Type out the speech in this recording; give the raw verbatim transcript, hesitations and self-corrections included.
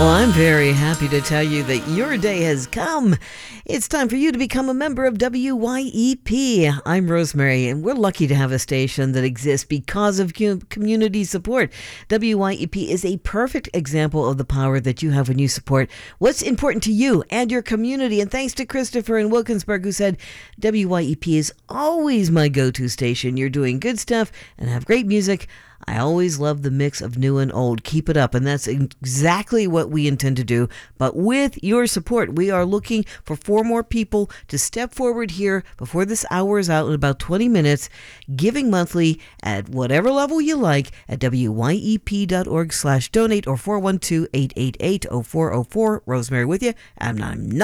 Well, I'm very happy to tell you that your day has come. It's time for you to become a member of W Y E P. I'm Rosemary, and we're lucky to have a station that exists because of community support. W Y E P is a perfect example of the power that you have when you support what's important to you and your community. And thanks to Christopher in Wilkinsburg, who said, W Y E P is always my go-to station. You're doing good stuff and have great music. I always love the mix of new and old. Keep it up. And that's exactly what we intend to do. But with your support, we are looking for four more people to step forward here before this hour is out in about twenty minutes, giving monthly at whatever level you like at W Y E P dot org slash donate or four one two, eight eight eight, oh four oh four. Rosemary with you. I'm not